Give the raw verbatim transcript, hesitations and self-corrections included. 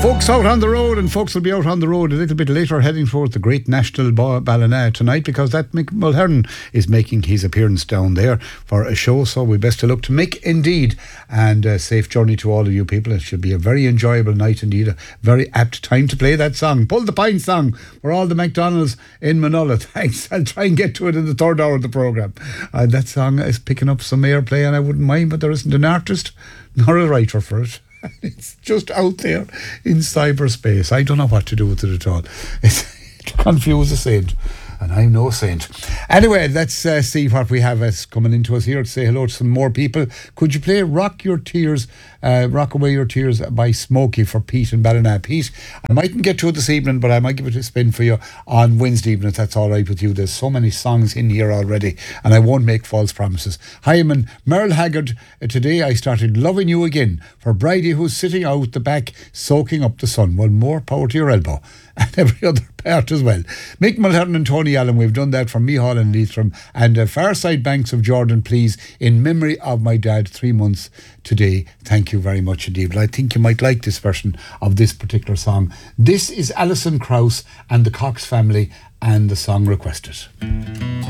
Folks out on the road, and folks will be out on the road a little bit later, heading towards the Great National Ballina tonight, because that Mick Mulhern is making his appearance down there for a show. So we best to look to Mick indeed, and a safe journey to all of you people. It should be a very enjoyable night indeed, a very apt time to play that song, Pull the Pint song, for all the McDonald's in Manola. Thanks. I'll try and get to it in the third hour of the programme. Uh, that song is picking up some airplay, and I wouldn't mind, but there isn't an artist nor a writer for it. It's just out there in cyberspace. I don't know what to do with it at all. It's confused the saint, and I'm no saint. Anyway, let's uh, see what we have as coming into us here to say hello to some more people. Could you play Rock Your Tears, uh, Rock Away Your Tears by Smokey for Pete and Ballina? Pete, I mightn't get to it this evening, but I might give it a spin for you on Wednesday evening, if that's all right with you. There's so many songs in here already, and I won't make false promises. Hi, I'm in Merle Haggard. Uh, today I started loving you again for Bridie, who's sitting out the back soaking up the sun. Well, more power to your elbow. And every other part as well. Mick Mulhern and Tony Allen, we've done that from Mehall and Leitrim. And uh, Farside Banks of Jordan, please, in memory of my dad, three months today. Thank you very much indeed. But I think you might like this version of this particular song. This is Alison Krauss and the Cox family, and the song requested.